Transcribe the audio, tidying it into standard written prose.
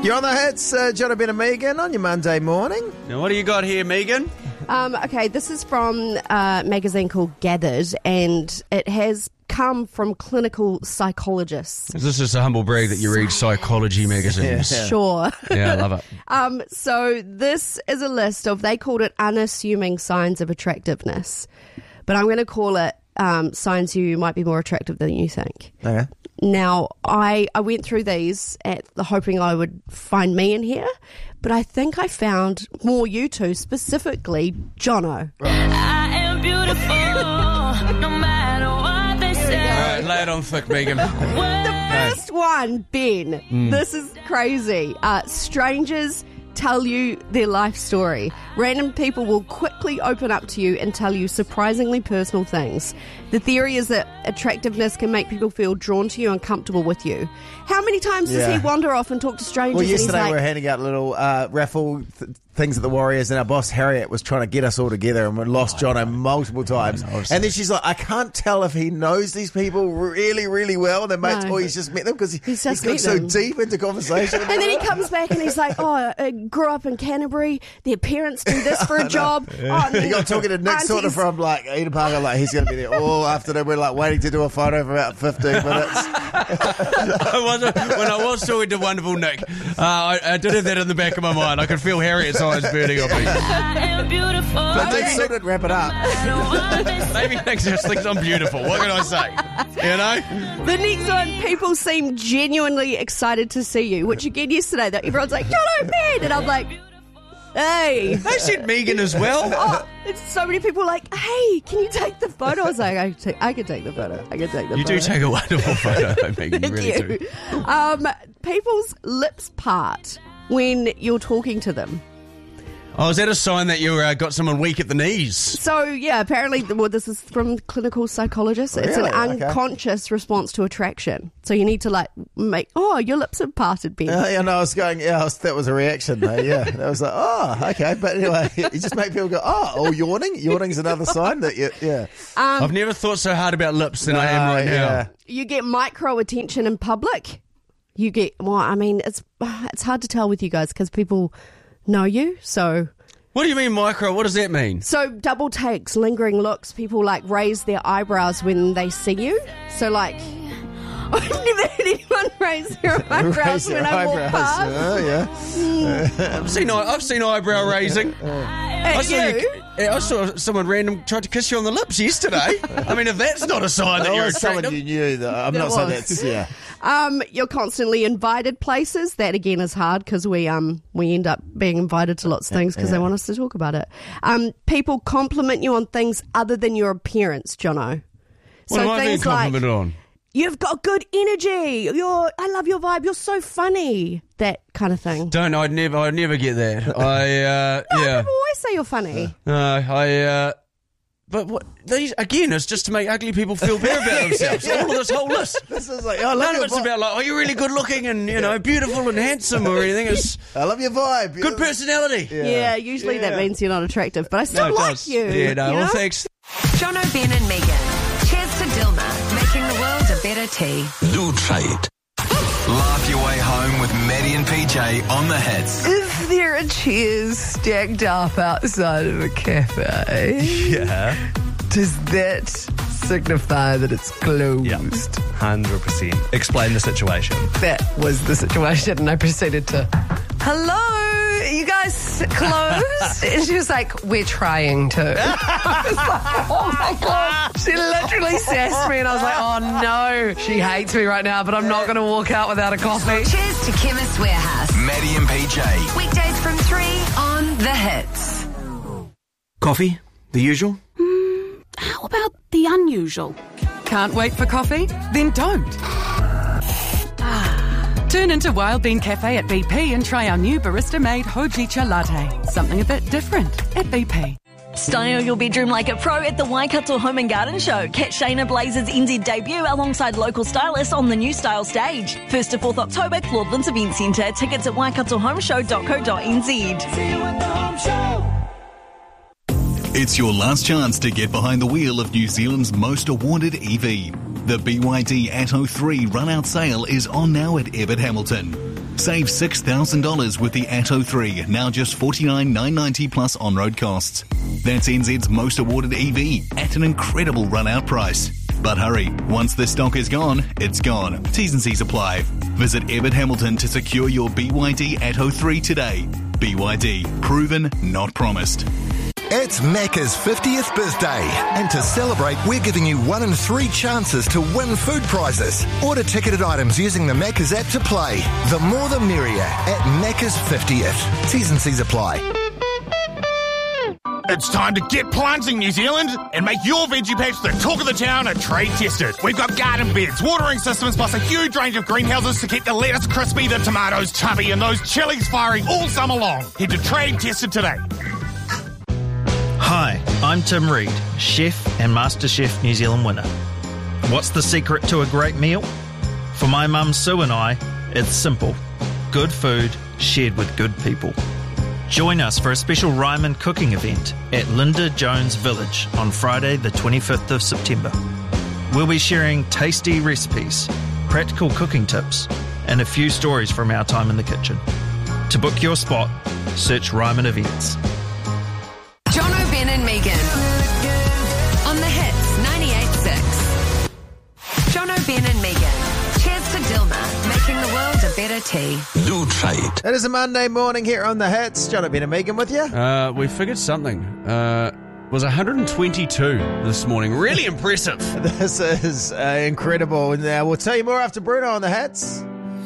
You're on the hits, John, Ben and Megan on your Monday morning. Now, what do you got here, Megan? Okay, this is from a magazine called Gathered, and it has come from clinical psychologists. Is this just a humble brag that you read psychology magazines? Yeah. Sure. Yeah, I love it. So this is a list of, they called it unassuming signs of attractiveness, but I'm going to call it signs you might be more attractive than you think. Okay. Now, I went through these hoping I would find me in here, but I think I found more you two, specifically Jono. I am beautiful, no matter what they say. All right, lay it on thick, Megan. First one, Ben. This is crazy. Strangers tell you their life story. Random people will quickly open up to you and tell you surprisingly personal things. The theory is that attractiveness can make people feel drawn to you and comfortable with you. How many times does he wander off and talk to strangers? Well, and he's yesterday like, we were handing out little raffle things at the Warriors, and our boss Harriet was trying to get us all together, and we lost Jono multiple times. And then she's like, I can't tell if he knows these people really, really well, and they're mates, or he's just met them because he's just got met so them. deep into conversation. and then he comes back and he's like, oh, I grew up in Canterbury. Their parents do this for a job. Oh, He got talking to Nick sort of from like Eden Parker, like he's going to be there all afternoon. We're like waiting to do a photo for about 15 minutes. When I was talking to wonderful Nick, I did have that in the back of my mind. I could feel Harriet's eyes burning off me. I am beautiful. But they sort of wrap it up. Maybe Nick just thinks I'm beautiful. What can I say? You know? The next one, people seem genuinely excited to see you, which again yesterday, that everyone's like, Jono, Ben! And I'm like, hey. They said Megan as well. Oh, it's so many people like, hey, can you take the photo? I was like, I can take the photo. I can take the You photo. do take a wonderful photo, Megan. You really do. People's lips part when you're talking to them. Oh, is that a sign that you got someone weak at the knees? So, yeah, apparently, well, this is from clinical psychologists. It's an Really? Okay. unconscious response to attraction. So you need to, like, make, oh, your lips have parted, Ben. Yeah, no, I was going, that was a reaction though, yeah. That was like, oh, okay. But anyway, you just make people go, yawning. Yawning's another sign that yeah. I've never thought so hard about lips than I am right now. You get micro attention in public. You get, well, I mean, it's hard to tell with you guys because people know you, so... What do you mean micro? What does that mean? So double takes, lingering looks, people like raise their eyebrows when they see you. So like, I've never had anyone raise their eyebrows when I walk past. I've seen eyebrow raising. I saw someone random tried to kiss you on the lips yesterday. I mean, if that's not a sign that That you're was someone attractive. you knew. I'm not saying that's, yeah. You're constantly invited places. That again is hard because we end up being invited to lots of things because they want us to talk about it. People compliment you on things other than your appearance, Jono. What am I being complimented on? You've got good energy. I love your vibe. You're so funny. That kind of thing. I'd never get that. People always say you're funny. But what these again? It's just to make ugly people feel better about themselves. All of this whole list. This is like, I love None of your it's vibe. about like, you're really good looking and beautiful and handsome or anything. It's I love your vibe. good personality. Yeah, usually that means you're not attractive, but I still it like does. you. Yeah, no, you well, know? thanks. Jono, Ben and Megan. Cheers to Dilma, making the world a better tea. Lutrate. Laugh your way home with Maddie and PJ on the hits. Is there a cheers stacked up outside of a cafe? Yeah. Does that signify that it's closed? Yeah. 100%. Explain the situation. That was the situation, and I proceeded to, hello, you guys closed? And she was like, we're trying to. I was like, oh my God. She literally sassed me, and I was like, oh no, she hates me right now, but I'm not going to walk out without a coffee. Cheers to Chemist Warehouse. Maddie and PJ. Weekdays from 3 on The Hits. Coffee, the usual. How about the unusual? Can't wait for coffee? Then don't. Turn into Wild Bean Cafe at BP and try our new barista-made Hojicha Latte. Something a bit different at BP. Style your bedroom like a pro at the Waikato Home and Garden Show. Catch Shayna Blazer's NZ debut alongside local stylists on the new style stage. 1st to 4th October, Claudelands Event Centre. Tickets at waikatohomeshow.co.nz. It's your last chance to get behind the wheel of New Zealand's most awarded EV. The BYD Atto 3 run-out sale is on now at Ebbett Hamilton. Save $6,000 with the Atto 3, now just $49,990 plus on-road costs. That's NZ's most awarded EV at an incredible run-out price. But hurry, once the stock is gone, it's gone. T's and C's apply. Visit Everett Hamilton to secure your BYD Atto 3 today. BYD, proven, not promised. It's Macca's 50th birthday, and to celebrate, we're giving you 1 in 3 chances to win food prizes. Order ticketed items using the Macca's app to play. The more the merrier at Macca's 50th. T's and C's apply. It's time to get planting, New Zealand, and make your veggie patch the talk of the town and trade tested. We've got garden beds, watering systems, plus a huge range of greenhouses to keep the lettuce crispy, the tomatoes chubby, and those chilies firing all summer long. Head to Trade Tested today. Hi, I'm Tim Reid, chef and MasterChef New Zealand winner. What's the secret to a great meal? For my mum Sue and I, it's simple. Good food shared with good people. Join us for a special Ryman cooking event at Linda Jones Village on Friday the 25th of September. We'll be sharing tasty recipes, practical cooking tips, and a few stories from our time in the kitchen. To book your spot, search Ryman Events. Jono, Ben and Megan on the Hits 98.6. Jono, Ben and Megan. Cheers to Dilma, making the world a better tea. New trade. It is a Monday morning here on the Hits. Jono, Ben and Megan with you. We figured something. Was 122 this morning. Really impressive. This is incredible. Now, we'll tell you more after Bruno on the Hits.